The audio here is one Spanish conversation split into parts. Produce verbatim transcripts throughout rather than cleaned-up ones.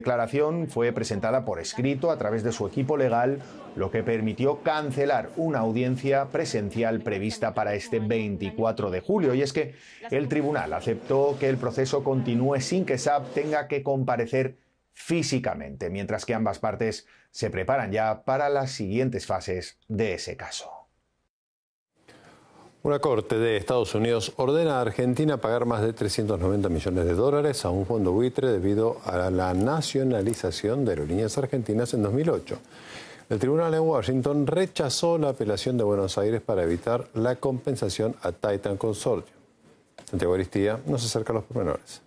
La declaración fue presentada por escrito a través de su equipo legal, lo que permitió cancelar una audiencia presencial prevista para este veinticuatro de julio. Y es que el tribunal aceptó que el proceso continúe sin que Saab tenga que comparecer físicamente, mientras que ambas partes se preparan ya para las siguientes fases de ese caso. Una corte de Estados Unidos ordena a Argentina pagar más de trescientos noventa millones de dólares a un fondo buitre debido a la nacionalización de Aerolíneas Argentinas en dos mil ocho. El tribunal en Washington rechazó la apelación de Buenos Aires para evitar la compensación a Titan Consortium. Santiago Aristía nos acerca a los pormenores.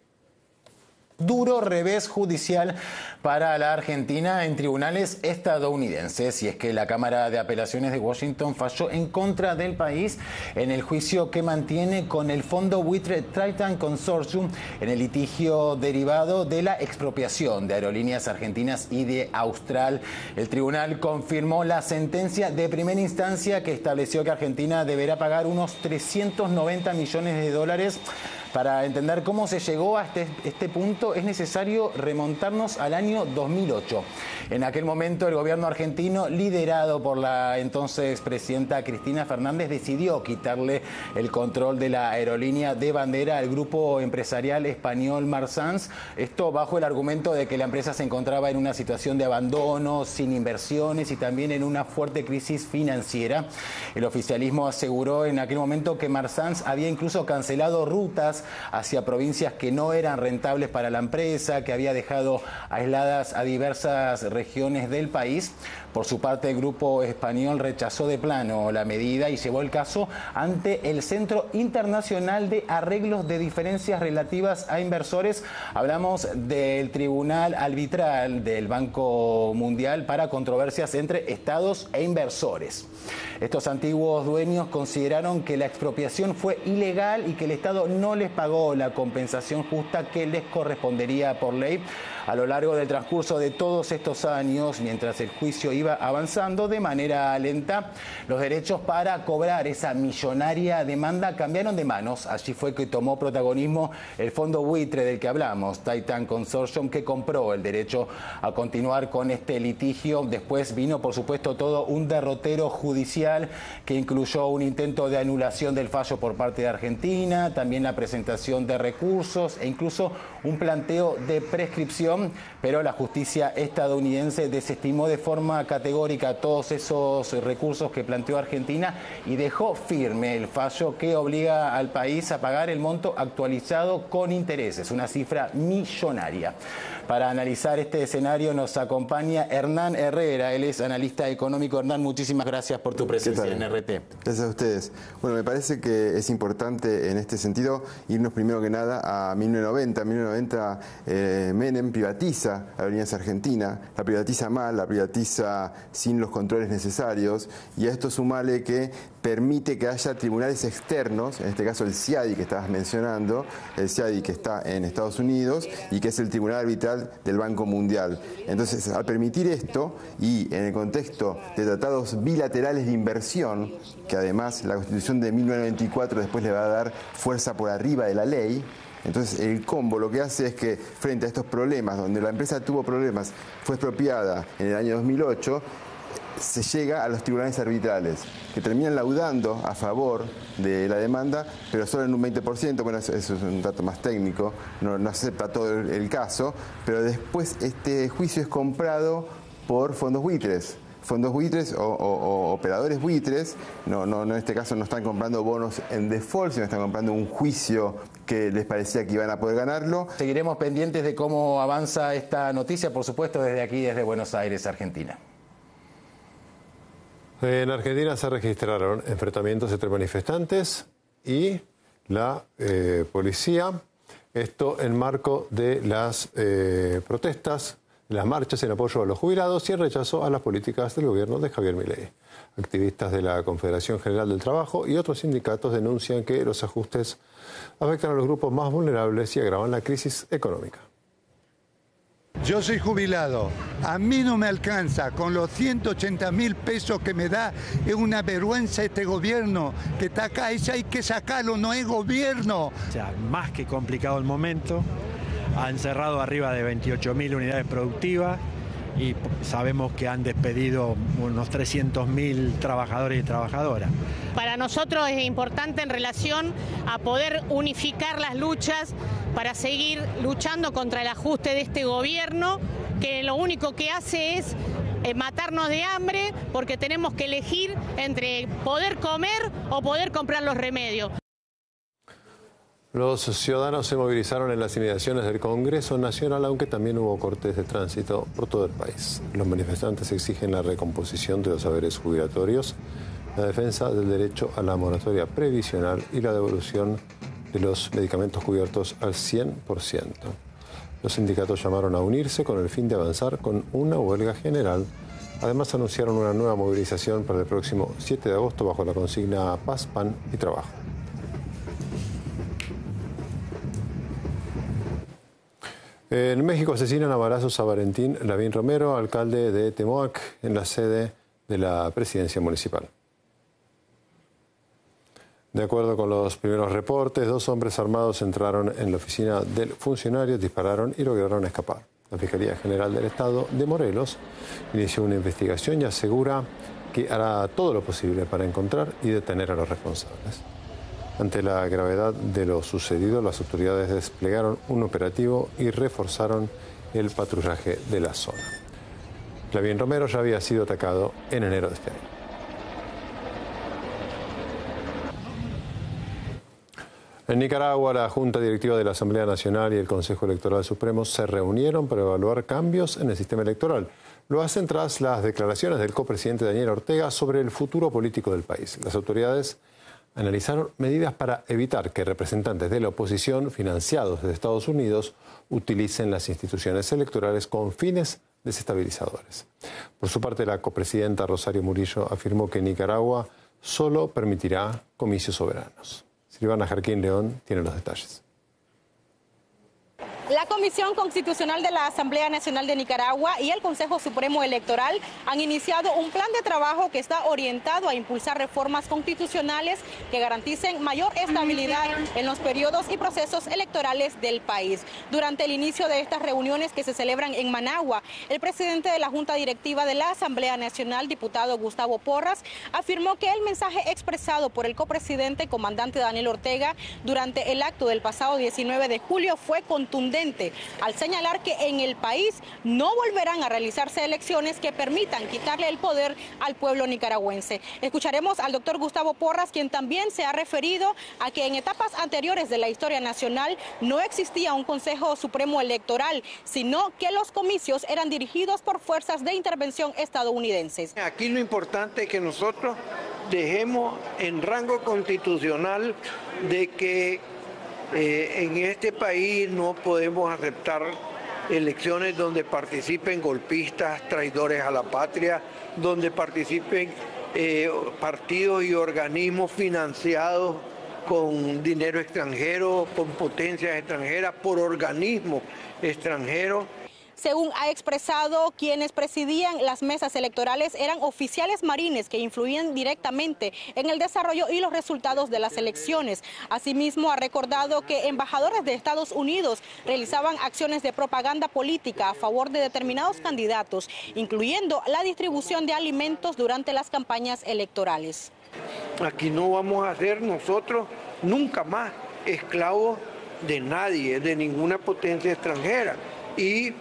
Duro revés judicial para la Argentina en tribunales estadounidenses, y es que la Cámara de Apelaciones de Washington falló en contra del país en el juicio que mantiene con el fondo buitre Titan Consortium en el litigio derivado de la expropiación de Aerolíneas Argentinas y de Austral. El tribunal confirmó la sentencia de primera instancia que estableció que Argentina deberá pagar unos trescientos noventa millones de dólares. Para entender cómo se llegó a este, este punto es necesario remontarnos al año dos mil ocho. En aquel momento el gobierno argentino, liderado por la entonces presidenta Cristina Fernández, decidió quitarle el control de la aerolínea de bandera al grupo empresarial español Marsans. Esto bajo el argumento de que la empresa se encontraba en una situación de abandono, sin inversiones y también en una fuerte crisis financiera. El oficialismo aseguró en aquel momento que Marsans había incluso cancelado rutas hacia provincias que no eran rentables para la empresa, que había dejado aisladas a diversas regiones del país. Por su parte, el grupo español rechazó de plano la medida y llevó el caso ante el Centro Internacional de Arreglos de Diferencias Relativas a Inversores. Hablamos del Tribunal Arbitral del Banco Mundial para controversias entre estados e inversores. Estos antiguos dueños consideraron que la expropiación fue ilegal y que el Estado no les pagó la compensación justa que les correspondería por ley. A lo largo del transcurso de todos estos años, mientras el juicio iba avanzando de manera lenta, los derechos para cobrar esa millonaria demanda cambiaron de manos. Allí fue que tomó protagonismo el fondo buitre del que hablamos, Titan Consortium, que compró el derecho a continuar con este litigio. Después vino, por supuesto, todo un derrotero judicial que incluyó un intento de anulación del fallo por parte de Argentina, también la presentación de recursos e incluso un planteo de prescripción, pero la justicia estadounidense desestimó de forma categórica todos esos recursos que planteó Argentina y dejó firme el fallo que obliga al país a pagar el monto actualizado con intereses, una cifra millonaria. Para analizar este escenario nos acompaña Hernán Herrera, él es analista económico. Hernán, muchísimas gracias por tu presencia en R T. Gracias a ustedes. Bueno, me parece que es importante en este sentido irnos primero que nada a mil novecientos noventa. En mil novecientos noventa eh, Menem privatiza Aerolíneas Argentinas, la privatiza mal, la privatiza sin los controles necesarios, y a esto sumale que permite que haya tribunales externos, en este caso el C I A D I que estabas mencionando, el C I A D I que está en Estados Unidos y que es el Tribunal Arbitral del Banco Mundial. Entonces, al permitir esto y en el contexto de tratados bilaterales de inversión, que además la Constitución de mil novecientos noventa y cuatro después le va a dar fuerza por arriba de la ley, entonces el combo lo que hace es que frente a estos problemas, donde la empresa tuvo problemas, fue expropiada en el año dos mil ocho, se llega a los tribunales arbitrales, que terminan laudando a favor de la demanda, pero solo en un veinte por ciento, bueno, eso, eso es un dato más técnico, no, no acepta todo el, el caso, pero después este juicio es comprado por fondos buitres. Fondos buitres o, o, o operadores buitres, no, no, no, en este caso no están comprando bonos en default, sino están comprando un juicio que les parecía que iban a poder ganarlo. Seguiremos pendientes de cómo avanza esta noticia, por supuesto, desde aquí, desde Buenos Aires, Argentina. En Argentina se registraron enfrentamientos entre manifestantes y la eh, policía. Esto en marco de las eh, protestas, las marchas en apoyo a los jubilados y en rechazo a las políticas del gobierno de Javier Milei. Activistas de la Confederación General del Trabajo y otros sindicatos denuncian que los ajustes afectan a los grupos más vulnerables y agravan la crisis económica. Yo soy jubilado, a mí no me alcanza, con los ciento ochenta mil pesos que me da, es una vergüenza este gobierno que está acá, ese hay que sacarlo, no es gobierno. O sea, más que complicado el momento, han cerrado arriba de veintiocho mil unidades productivas y sabemos que han despedido unos trescientos mil trabajadores y trabajadoras. Para nosotros es importante en relación a poder unificar las luchas para seguir luchando contra el ajuste de este gobierno, que lo único que hace es eh, matarnos de hambre, porque tenemos que elegir entre poder comer o poder comprar los remedios. Los ciudadanos se movilizaron en las inmediaciones del Congreso Nacional, aunque también hubo cortes de tránsito por todo el país. Los manifestantes exigen la recomposición de los haberes jubilatorios, la defensa del derecho a la moratoria previsional y la devolución de los medicamentos cubiertos al cien por ciento. Los sindicatos llamaron a unirse con el fin de avanzar con una huelga general. Además, anunciaron una nueva movilización para el próximo siete de agosto bajo la consigna Paz, Pan y Trabajo. En México asesinan a balazos a Valentín Lavín Romero, alcalde de Temoac, en la sede de la presidencia municipal. De acuerdo con los primeros reportes, dos hombres armados entraron en la oficina del funcionario, dispararon y lograron escapar. La Fiscalía General del Estado de Morelos inició una investigación y asegura que hará todo lo posible para encontrar y detener a los responsables. Ante la gravedad de lo sucedido, las autoridades desplegaron un operativo y reforzaron el patrullaje de la zona. Lavín Romero ya había sido atacado en enero de este año. En Nicaragua, la Junta Directiva de la Asamblea Nacional y el Consejo Electoral Supremo se reunieron para evaluar cambios en el sistema electoral. Lo hacen tras las declaraciones del copresidente Daniel Ortega sobre el futuro político del país. Las autoridades analizaron medidas para evitar que representantes de la oposición financiados desde Estados Unidos utilicen las instituciones electorales con fines desestabilizadores. Por su parte, la copresidenta Rosario Murillo afirmó que Nicaragua solo permitirá comicios soberanos. Silvana Jarquín León tiene los detalles. La Comisión Constitucional de la Asamblea Nacional de Nicaragua y el Consejo Supremo Electoral han iniciado un plan de trabajo que está orientado a impulsar reformas constitucionales que garanticen mayor estabilidad en los periodos y procesos electorales del país. Durante el inicio de estas reuniones que se celebran en Managua, el presidente de la Junta Directiva de la Asamblea Nacional, diputado Gustavo Porras, afirmó que el mensaje expresado por el copresidente comandante Daniel Ortega durante el acto del pasado diecinueve de julio fue contundente, al señalar que en el país no volverán a realizarse elecciones que permitan quitarle el poder al pueblo nicaragüense. Escucharemos al doctor Gustavo Porras, quien también se ha referido a que en etapas anteriores de la historia nacional no existía un Consejo Supremo Electoral, sino que los comicios eran dirigidos por fuerzas de intervención estadounidenses. Aquí lo importante es que nosotros dejemos en rango constitucional de que Eh, en este país no podemos aceptar elecciones donde participen golpistas, traidores a la patria, donde participen eh, partidos y organismos financiados con dinero extranjero, con potencias extranjeras, por organismos extranjeros. Según ha expresado, quienes presidían las mesas electorales eran oficiales marines que influían directamente en el desarrollo y los resultados de las elecciones. Asimismo, ha recordado que embajadores de Estados Unidos realizaban acciones de propaganda política a favor de determinados candidatos, incluyendo la distribución de alimentos durante las campañas electorales. Aquí no vamos a ser nosotros nunca más esclavos de nadie, de ninguna potencia extranjera. Y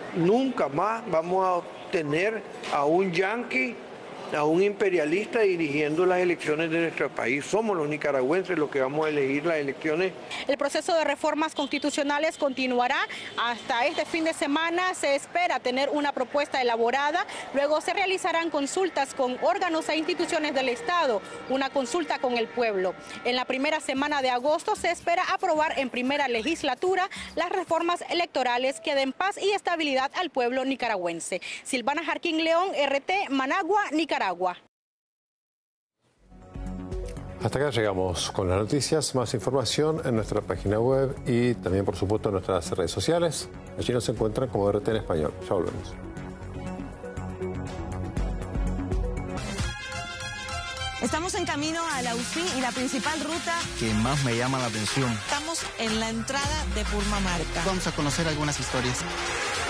nunca más vamos a tener a un yanqui, a un imperialista dirigiendo las elecciones de nuestro país. Somos los nicaragüenses los que vamos a elegir las elecciones. El proceso de reformas constitucionales continuará hasta este fin de semana. Se espera tener una propuesta elaborada. Luego se realizarán consultas con órganos e instituciones del Estado, una consulta con el pueblo. En la primera semana de agosto se espera aprobar en primera legislatura las reformas electorales que den paz y estabilidad al pueblo nicaragüense. Silvana Jarquín León, R T, Managua, Nicaragua. Hasta acá llegamos con las noticias. Más información en nuestra página web y también, por supuesto, en nuestras redes sociales. Allí nos encuentran como R T en español. Ya volvemos. Estamos en camino a la U C I y la principal ruta que más me llama la atención. Estamos en la entrada de Purmamarca. Vamos a conocer algunas historias.